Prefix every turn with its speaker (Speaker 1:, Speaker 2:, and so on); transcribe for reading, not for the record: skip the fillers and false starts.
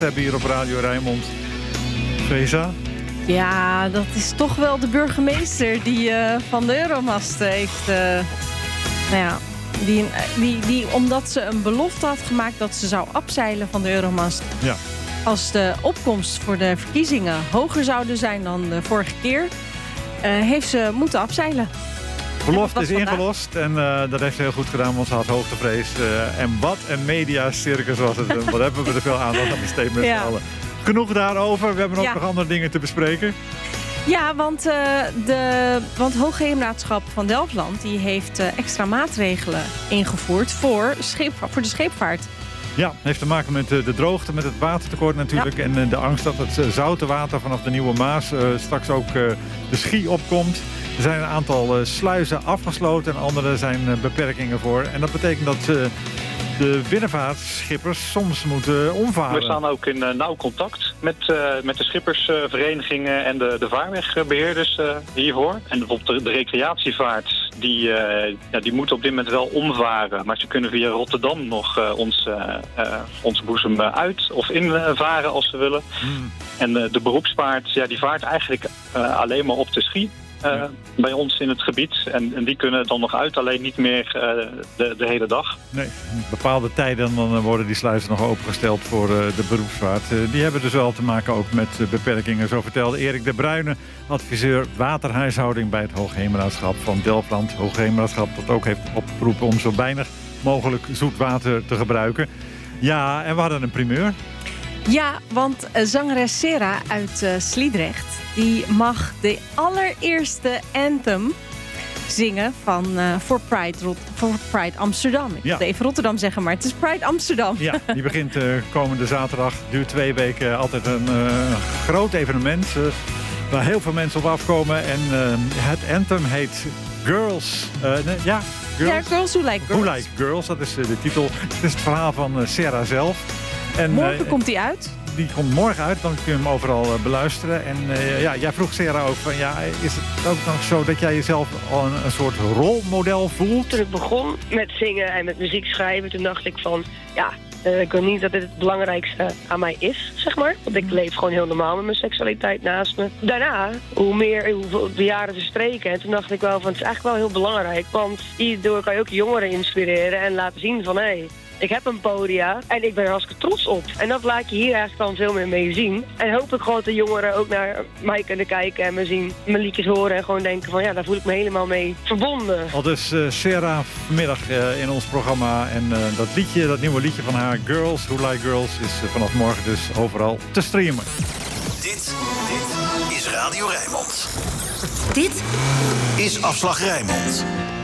Speaker 1: hebben hier op Radio Rijnmond. Reza?
Speaker 2: Ja, dat is toch wel de burgemeester die van de Euromast heeft... Die, omdat ze een belofte had gemaakt dat ze zou afzeilen van de Euromast.
Speaker 1: Ja.
Speaker 2: Als de opkomst voor de verkiezingen hoger zouden zijn dan de vorige keer... heeft ze moeten afzeilen.
Speaker 1: Belofte is ingelost en dat heeft ze heel goed gedaan, want ze had hoogtevrees. En wat een mediacircus was het. Wat hebben we er veel aandacht aan besteed met z'n allen. Genoeg daarover, we hebben ook nog andere dingen te bespreken.
Speaker 2: Ja, want het Hoogheemraadschap van Delfland die heeft extra maatregelen ingevoerd voor de scheepvaart. Ja,
Speaker 1: heeft te maken met de droogte, met het watertekort natuurlijk. Ja. En de angst dat het zoute water vanaf de Nieuwe Maas straks ook de Schie opkomt. Er zijn een aantal sluizen afgesloten en andere zijn beperkingen voor. En dat betekent dat de binnenvaartschippers soms moeten omvaren.
Speaker 3: We staan ook in nauw contact met de schippersverenigingen en de vaarwegbeheerders hiervoor. En bijvoorbeeld de recreatievaart, die moet op dit moment wel omvaren. Maar ze kunnen via Rotterdam nog onze boezem uit of invaren als ze willen. En de beroepsvaart, die vaart eigenlijk alleen maar op de Schie. Bij ons in het gebied. En die kunnen dan nog uit, alleen niet meer de hele dag.
Speaker 1: Nee, bepaalde tijden dan worden die sluizen nog opengesteld voor de beroepsvaart. Die hebben dus wel te maken ook met beperkingen. Zo vertelde Erik de Bruyne, adviseur waterhuishouding bij het Hoogheemraadschap van Delfland. Hoogheemraadschap dat ook heeft opgeroepen om zo weinig mogelijk zoet water te gebruiken. Ja, en we hadden een primeur.
Speaker 2: Ja, want zangeres Sera uit Sliedrecht... die mag de allereerste anthem zingen voor Pride Amsterdam. Ik wilde even Rotterdam zeggen, maar het is Pride Amsterdam.
Speaker 1: Ja, die begint komende zaterdag. Duurt 2 weken. Altijd een groot evenement waar heel veel mensen op afkomen. En het anthem heet Girls. Girls.
Speaker 2: Ja, Girls Who Like Girls.
Speaker 1: Who Like Girls, dat is de titel. Het is het verhaal van Sera zelf. En,
Speaker 2: morgen komt die uit?
Speaker 1: Die komt morgen uit, dan kun je hem overal beluisteren. En jij vroeg Sera ook van, is het ook nog zo dat jij jezelf al een soort rolmodel voelt?
Speaker 4: Toen ik begon met zingen en met muziek schrijven, toen dacht ik van, ik weet niet dat dit het belangrijkste aan mij is, zeg maar. Want ik leef gewoon heel normaal met mijn seksualiteit naast me. Daarna, hoeveel de jaren verstreken. En toen dacht ik wel van, het is eigenlijk wel heel belangrijk. Want hierdoor kan je ook jongeren inspireren en laten zien van, ik heb een podia en ik ben er hartstikke trots op. En dat laat je hier eigenlijk dan veel meer mee zien. En hoop ik gewoon dat de jongeren ook naar mij kunnen kijken en mijn liedjes horen. En gewoon denken van, daar voel ik me helemaal mee verbonden.
Speaker 1: Al dus Sera vanmiddag in ons programma. En dat nieuwe liedje van haar, Girls Who Like Girls, is vanaf morgen dus overal te streamen.
Speaker 5: Dit is Radio Rijnmond. Dit is Afslag Rijnmond.